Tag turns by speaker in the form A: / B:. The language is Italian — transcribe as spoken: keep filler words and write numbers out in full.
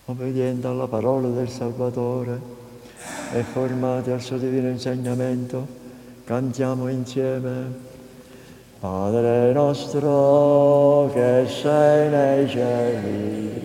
A: obbedienti alla parola del Salvatore e formati al suo divino insegnamento, cantiamo insieme. Padre nostro che sei nei cieli,